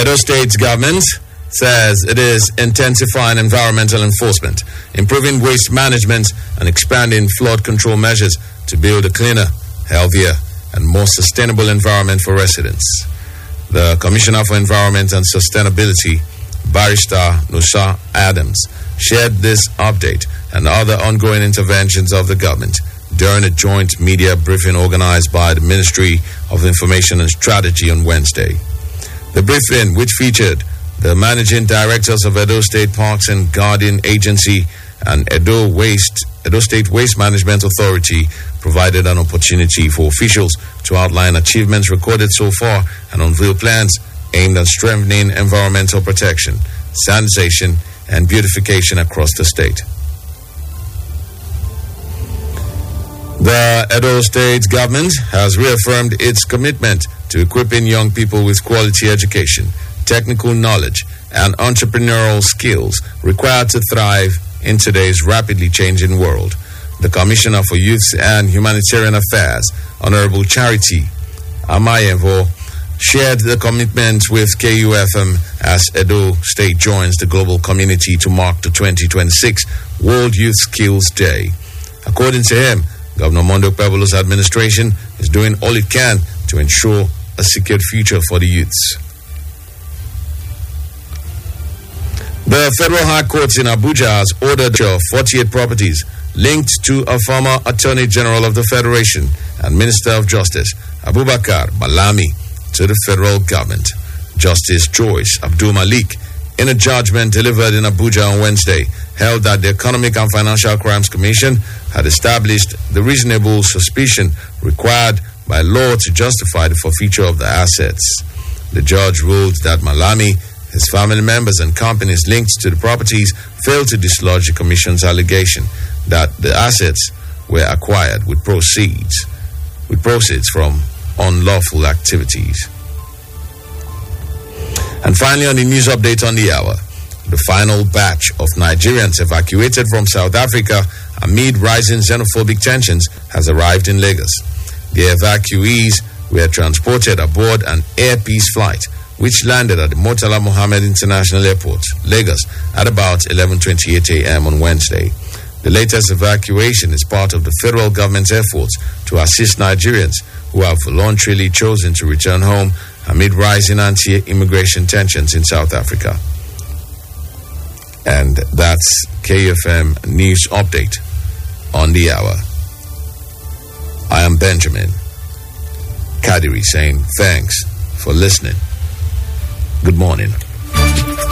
Edo State government says it is intensifying environmental enforcement, improving waste management, and expanding flood control measures to build a cleaner, healthier, and more sustainable environment for residents. The Commissioner for Environment and Sustainability, Barrister Nusa Adams, shared this update and other ongoing interventions of the government during a joint media briefing organized by the Ministry of Information and Strategy on Wednesday. The briefing, which featured the managing directors of Edo State Parks and Garden Agency and Edo State Waste Management Authority, provided an opportunity for officials to outline achievements recorded so far and unveil plans aimed at strengthening environmental protection, sanitation, and beautification across the state. The Edo State government has reaffirmed its commitment to equipping young people with quality education, technical knowledge, and entrepreneurial skills required to thrive in today's rapidly changing world. The Commissioner for Youth and Humanitarian Affairs, Honorable Charity Amayevo, shared the commitment with KUFM as Edo State joins the global community to mark the 2026 World Youth Skills Day. According to him, Governor Mondo Pebolo's administration is doing all it can to ensure a secured future for the youths. The Federal High Court in Abuja has ordered 48 properties linked to a former Attorney General of the Federation and Minister of Justice, Abubakar Malami, to the federal government. Justice Joyce Abdul Malik, in a judgment delivered in Abuja on Wednesday, held that the Economic and Financial Crimes Commission had established the reasonable suspicion required by law to justify the forfeiture of the assets. The judge ruled that Malami, his family members, and companies linked to the properties failed to dislodge the Commission's allegation that the assets were acquired with proceeds from unlawful activities. And finally, on the news update on the hour, the final batch of Nigerians evacuated from South Africa amid rising xenophobic tensions has arrived in Lagos. The evacuees were transported aboard an Air Peace flight, which landed at the Murtala Mohammed International Airport, Lagos, at about 11:28 a.m. on Wednesday. The latest evacuation is part of the federal government's efforts to assist Nigerians who have voluntarily chosen to return home amid rising anti-immigration tensions in South Africa. And that's KFM News Update on the hour. I am Benjamin Kadiri saying thanks for listening. Good morning.